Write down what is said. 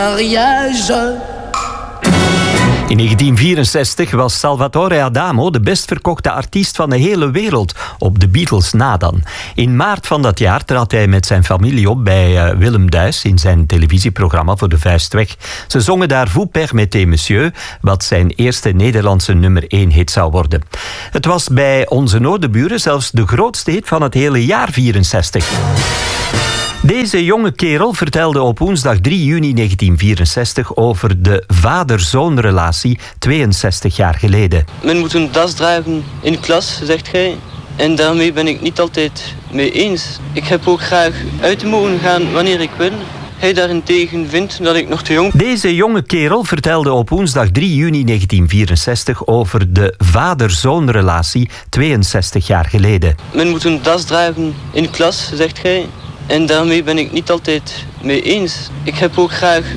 In 1964 was Salvatore Adamo de best verkochte artiest van de hele wereld, op de Beatles na dan. In maart van dat jaar trad hij met zijn familie op bij Willem Duis in zijn televisieprogramma Voor de Vuist Weg. Ze zongen daar Vous permettez monsieur, wat zijn eerste Nederlandse nummer 1 hit zou worden. Het was bij onze noordenburen zelfs de grootste hit van het hele jaar 64. Deze jonge kerel vertelde op woensdag 3 juni 1964 over de vader-zoon-relatie 62 jaar geleden. Men moet een das dragen in klas, zegt gij. En daarmee ben ik niet altijd mee eens. Ik heb ook graag uit mogen gaan wanneer ik wil. Hij daarentegen vindt dat ik nog te jong ben. Deze jonge kerel vertelde op woensdag 3 juni 1964 over de vader-zoon-relatie 62 jaar geleden. Men moet een das dragen in klas, zegt gij. En daarmee ben ik niet altijd mee eens. Ik heb ook graag